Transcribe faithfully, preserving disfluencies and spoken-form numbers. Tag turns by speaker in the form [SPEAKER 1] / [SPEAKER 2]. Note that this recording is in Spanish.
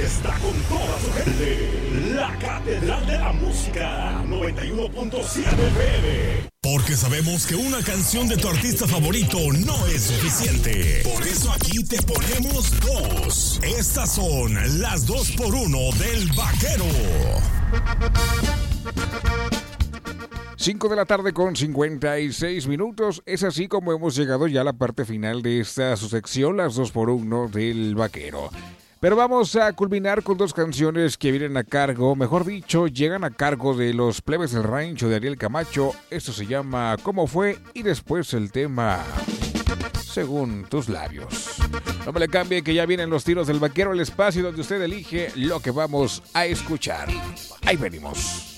[SPEAKER 1] está con toda su gente. La Catedral de la Música, noventa y uno punto siete F M.
[SPEAKER 2] Porque sabemos que una canción de tu artista favorito no es suficiente. Por eso aquí te ponemos dos. Estas son las dos por uno del Vaquero.
[SPEAKER 3] cinco de la tarde con cincuenta y seis minutos. Es así como hemos llegado ya a la parte final de esta su sección, las dos por uno del Vaquero. Pero vamos a culminar con dos canciones que vienen a cargo, mejor dicho, llegan a cargo de los Plebes del Rancho de Ariel Camacho. Esto se llama ¿Cómo fue? Y después el tema Según tus labios. No me le cambie que ya vienen los tiros del Vaquero, el espacio donde usted elige lo que vamos a escuchar. Ahí venimos.